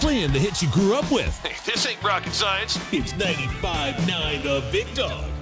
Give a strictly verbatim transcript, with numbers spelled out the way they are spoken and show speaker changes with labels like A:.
A: playing the hits you grew up with.
B: Hey, this ain't rocket science.
A: It's ninety-five point nine The Big Dog.